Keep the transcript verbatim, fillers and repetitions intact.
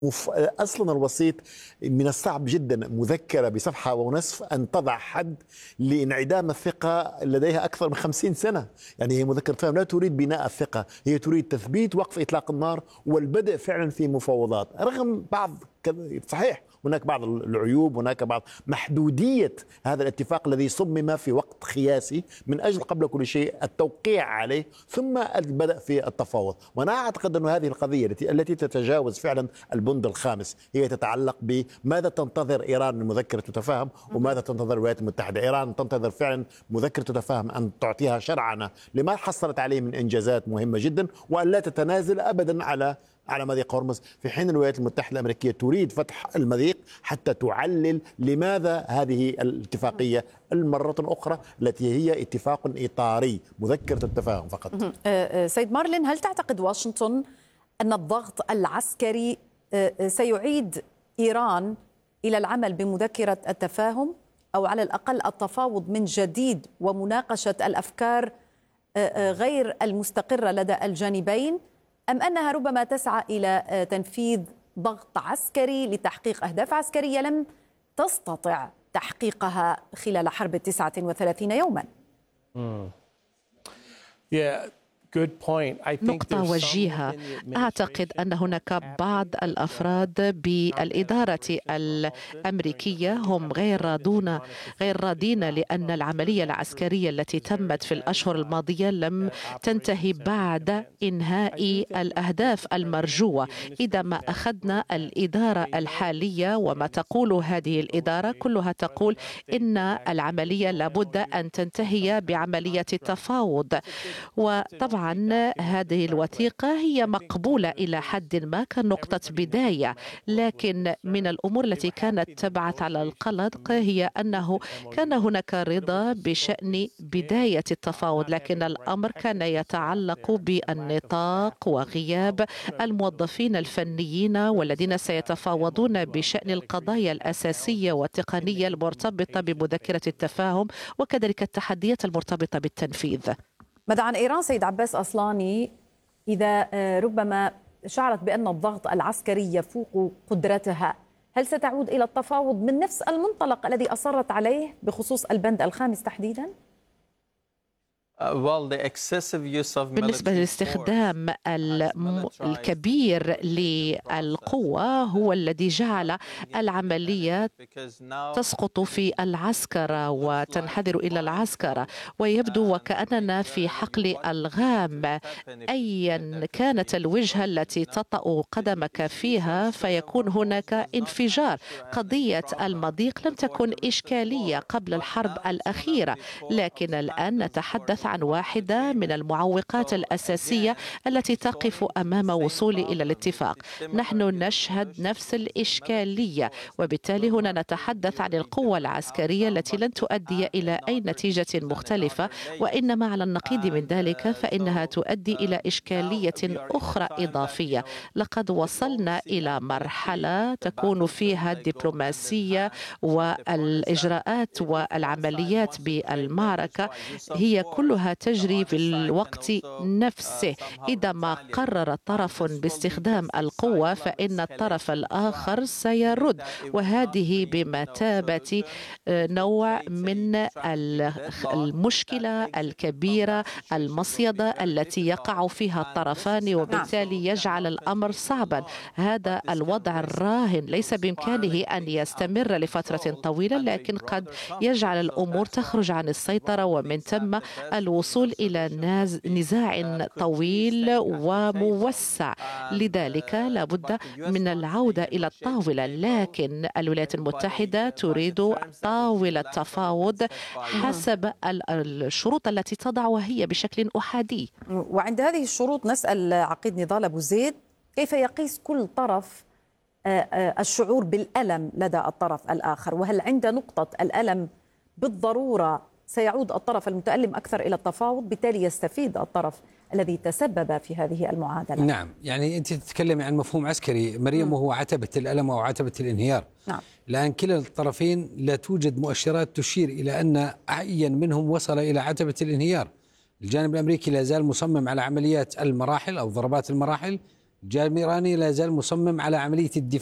أصلا الوسيط من الصعب جدا مذكرة بصفحة ونصف أن تضع حد لانعدام الثقة لديها أكثر من خمسين سنة. يعني هي مذكرة تفاهم لا تريد بناء الثقة، هي تريد تثبيت وقف إطلاق النار والبدء فعلا في مفاوضات، رغم بعض صحيح هناك بعض العيوب، هناك بعض محدودية هذا الاتفاق الذي صمم في وقت قياسي من أجل قبل كل شيء التوقيع عليه ثم البدء في التفاوض. وأنا أعتقد أن هذه القضية التي التي تتجاوز فعلا البند الخامس هي تتعلق بماذا تنتظر إيران من مذكرة تفاهم وماذا تنتظر الولايات المتحدة. إيران تنتظر فعلا مذكرة تفاهم أن تعطيها شرعنة لما حصلت عليه من إنجازات مهمة جدا وأن لا تتنازل أبدا على على مضيق هرمز، في حين الولايات المتحدة الأمريكية تريد فتح المضيق حتى تعلل لماذا هذه الاتفاقية المرة أخرى التي هي اتفاق إطاري مذكرة التفاهم فقط. سيد مارلين، هل تعتقد واشنطن أن الضغط العسكري سيعيد إيران إلى العمل بمذكرة التفاهم أو على الأقل التفاوض من جديد ومناقشة الأفكار غير المستقرة لدى الجانبين، أم أنها ربما تسعى إلى تنفيذ ضغط عسكري لتحقيق أهداف عسكرية لم تستطع تحقيقها خلال حرب التسعة وثلاثين يوما؟ yeah. نقطة وجيهة. أعتقد أن هناك بعض الأفراد بالإدارة الأمريكية هم غير راضون غير راضين لأن العملية العسكرية التي تمت في الأشهر الماضية لم تنتهي بعد إنهاء الأهداف المرجوة. إذا ما أخذنا الإدارة الحالية وما تقول هذه الإدارة كلها تقول إن العملية لابد أن تنتهي بعملية تفاوض، وطبعا هذه الوثيقة هي مقبولة إلى حد ما كنقطة بداية، لكن من الأمور التي كانت تبعث على القلق هي أنه كان هناك رضا بشأن بداية التفاوض، لكن الأمر كان يتعلق بالنطاق وغياب الموظفين الفنيين والذين سيتفاوضون بشأن القضايا الأساسية والتقنية المرتبطة بمذكرة التفاهم وكذلك التحديات المرتبطة بالتنفيذ. ماذا عن إيران سيد عباس أصلاني؟ إذا ربما شعرت بأن الضغط العسكري يفوق قدرتها، هل ستعود إلى التفاوض من نفس المنطلق الذي أصرت عليه بخصوص البند الخامس تحديداً؟ بالنسبة للاستخدام الكبير للقوة هو الذي جعل العملية تسقط في العسكرة وتنحدر إلى العسكرة، ويبدو وكأننا في حقل الغام. أيا كانت الوجهة التي تطأ قدمك فيها فيكون هناك انفجار. قضية المضيق لم تكن إشكالية قبل الحرب الأخيرة، لكن الآن نتحدث عن واحدة من المعوقات الأساسية التي تقف أمام وصول إلى الاتفاق. نحن نشهد نفس الإشكالية، وبالتالي هنا نتحدث عن القوة العسكرية التي لن تؤدي إلى أي نتيجة مختلفة، وإنما على النقيض من ذلك فإنها تؤدي إلى إشكالية أخرى إضافية. لقد وصلنا إلى مرحلة تكون فيها الدبلوماسية والإجراءات والعمليات بالمعركة هي كلها تجري في الوقت نفسه. إذا ما قرر طرف باستخدام القوة فإن الطرف الآخر سيرد، وهذه بمثابة نوع من المشكلة الكبيرة المصيدة التي يقع فيها الطرفان، وبالتالي يجعل الأمر صعبا. هذا الوضع الراهن ليس بإمكانه أن يستمر لفترة طويلة، لكن قد يجعل الأمور تخرج عن السيطرة ومن ثم الوصول إلى نزاع طويل وموسع. لذلك لابد من العودة إلى الطاولة، لكن الولايات المتحدة تريد طاولة تفاوض حسب الشروط التي تضعها هي بشكل أحادي. وعند هذه الشروط نسأل عقيد نضال أبو زيد، كيف يقيس كل طرف الشعور بالألم لدى الطرف الآخر؟ وهل عند نقطة الألم بالضرورة سيعود الطرف المتألم أكثر إلى التفاوض، بالتالي يستفيد الطرف الذي تسبب في هذه المعادلة؟ نعم، يعني أنت تتكلمي عن مفهوم عسكري مريم وهو عتبة الألم أو عتبة الانهيار. نعم. لأن كلا الطرفين لا توجد مؤشرات تشير إلى أن أي منهم وصل إلى عتبة الانهيار. الجانب الأمريكي لا زال مصمم على عمليات المراحل أو ضربات المراحل، الجانب الإيراني لا زال مصمم على عملية الدفاع